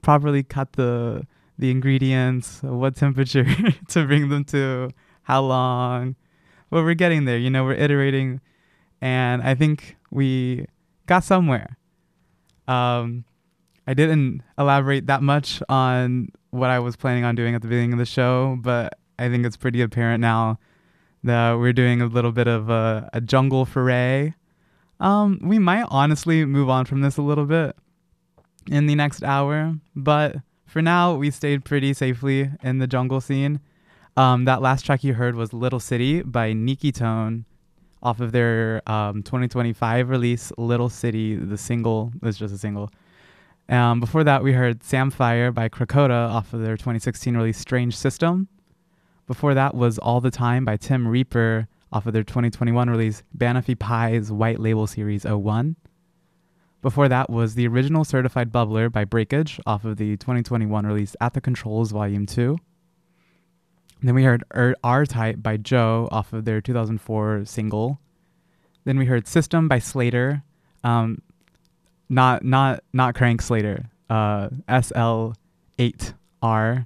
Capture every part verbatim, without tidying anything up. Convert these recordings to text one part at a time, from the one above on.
properly cut the the ingredients, what temperature to bring them to, how long. Well, we're getting there. You know, we're iterating, and I think we got somewhere. Um, I didn't elaborate that much on what I was planning on doing at the beginning of the show, but I think it's pretty apparent now that we're doing a little bit of a, a jungle foray. Um, we might honestly move on from this a little bit in the next hour, but for now, we stayed pretty safely in the jungle scene. Um, that last track you heard was Little City by Nikki Tone off of their um, twenty twenty-five release, Little City. The single was just a single. Um, before that, we heard Samfire by Krakota off of their twenty sixteen release, Strange System. Before that was All the Time by Tim Reaper off of their twenty twenty-one release, Banafy Pie's White Label Series oh one. Before that was the original Certified Bubbler by Breakage off of the twenty twenty-one release, At the Controls Volume two. Then we heard er- R-Type by Joe off of their two thousand four single. Then we heard System by Slater. Um, not not not Crank Slater. Uh, S L eight R.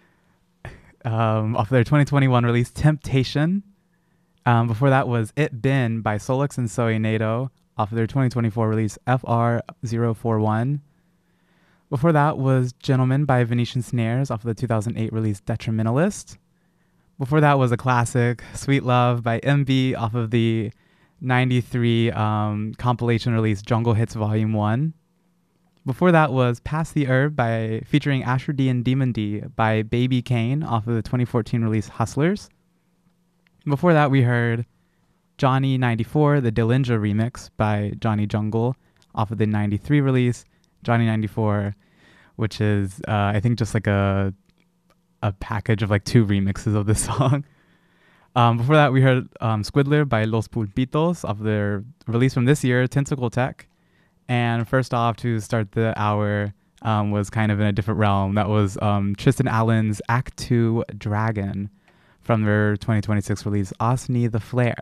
Um, off of their twenty twenty-one release, Temptation. Um, before that was It Been by Solix and Soy Nato off of their twenty twenty-four release, F R zero four one. Before that was Gentleman by Venetian Snares off of the two thousand eight release, Detrimentalist. Before that was a classic, Sweet Love by M B off of the ninety-three um, compilation release, Jungle Hits Volume one. Before that was Pass the Herb by featuring Asher D and Demon D by Baby Kane off of the twenty fourteen release, Hustlers. Before that we heard Johnny ninety-four, the Dillinja remix by Johnny Jungle off of the ninety-three release, Johnny ninety-four, which is uh, I think just like a a package of like two remixes of this song. Um, before that, we heard um, Squiddler by Los Pulpitos off their release from this year, Tentacle Tech. And first off, to start the hour, um, was kind of in a different realm. That was um, Tristan Allen's Act two Dragon from their twenty twenty-six release, Osni the Flare.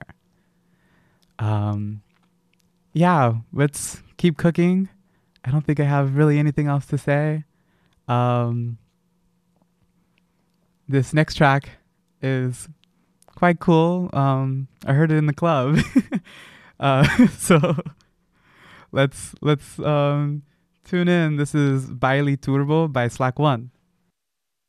Um, yeah, let's keep cooking. I don't think I have really anything else to say. Um, this next track is quite cool. Um, I heard it in the club. uh, so let's let's um, tune in. This is Bailey Turbo by Slack One.